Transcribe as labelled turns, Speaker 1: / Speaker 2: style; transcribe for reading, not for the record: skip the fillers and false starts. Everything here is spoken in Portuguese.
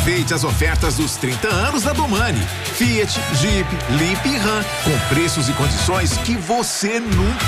Speaker 1: Aproveite as ofertas dos 30 anos da Domani. Fiat, Jeep, Leap e Ram, com preços e condições que você nunca